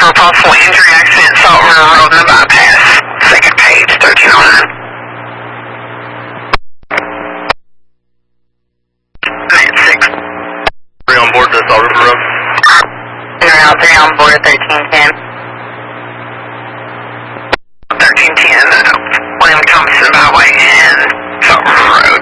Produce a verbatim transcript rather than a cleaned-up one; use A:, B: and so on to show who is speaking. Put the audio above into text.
A: for a possible injury accident, Salt River Road in the bypass. Second page, thirteen oh nine. nine six.
B: Three on board to Salt River Road.
A: Interroute three on board at thirteen ten. thirteen ten.